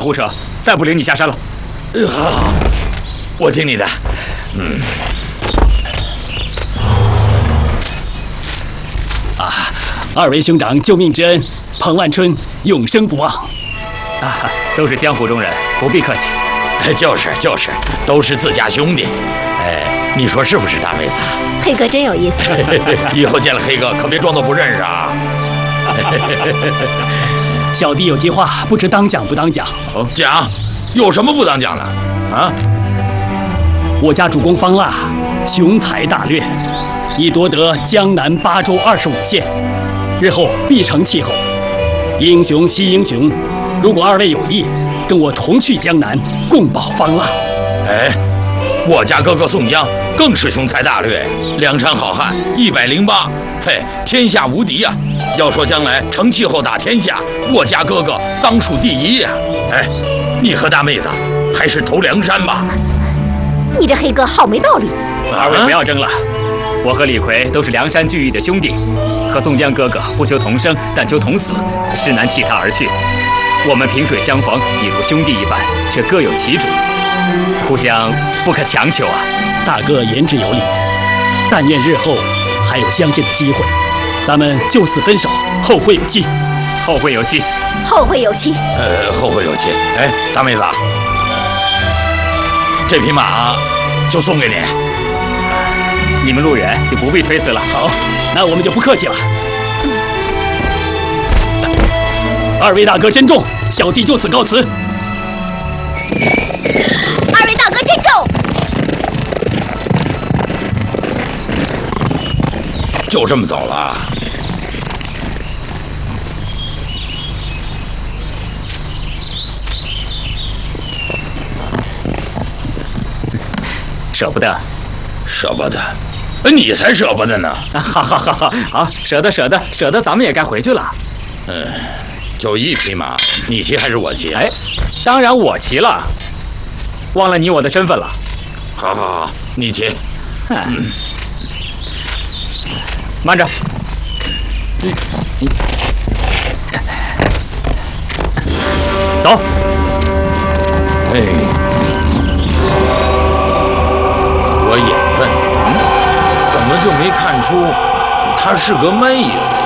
胡扯，再不领你下山了。 好，我听你的。 二位兄长救命之恩，彭万春永生不忘。 都是江湖中人，不必客气。 就是，都是自家兄弟。你说是不是，大妹子？ 黑哥真有意思。 以后见了黑哥，可别装作不认识啊。 小弟有句话，不知当讲不当讲。 讲，有什么不当讲的？啊？ 我家主公方腊雄才大略，已夺得江南8州25县，日后必成气候。英雄惜英雄，如果二位有意，跟我同去江南，共保方腊。 我家哥哥宋江更是雄才大略，梁山好汉108，天下无敌呀！要说将来成气候打天下，我家哥哥当属第一呀！你和大妹子还是投梁山吧。 你这黑哥好没道理。 二位不要争了，我和李逵都是梁山聚义的兄弟，和宋江哥哥不求同生，但求同死，实难弃他而去。我们萍水相逢，已如兄弟一般，却各有其主，互相不可强求啊！ 大哥言之有理，但愿日后还有相见的机会，咱们就此分手，后会有期。 后会有期。 后会有期。 后会有期。大妹子，这匹马就送给你。 你们路远，就不必推辞了。 好，那我们就不客气了。二位大哥珍重，小弟就此告辞。 二位大哥珍重。 就这么走了？ 舍不得， 舍不得，你才舍不得呢！ 好，舍得，咱们也该回去了。 就一匹马，你骑还是我骑？ 当然我骑了，忘了你我的身份了。 好，你骑。 慢着。走。 我也问，怎么就没看出她是个妹子？